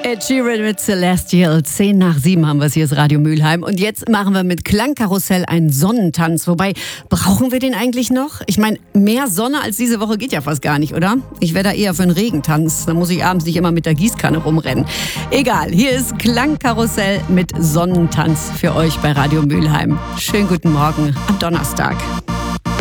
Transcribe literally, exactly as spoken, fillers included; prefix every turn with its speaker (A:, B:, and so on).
A: Ed Sheeran mit Celestial. Zehn nach sieben haben wir es, hier ist Radio Mülheim. Und jetzt machen wir mit Klangkarussell einen Sonnentanz. Wobei, brauchen wir den eigentlich noch? Ich meine, mehr Sonne als diese Woche geht ja fast gar nicht, oder? Ich wäre da eher für einen Regentanz. Da muss ich abends nicht immer mit der Gießkanne rumrennen. Egal, hier ist Klangkarussell mit Sonnentanz für euch bei Radio Mülheim. Schönen guten Morgen am Donnerstag.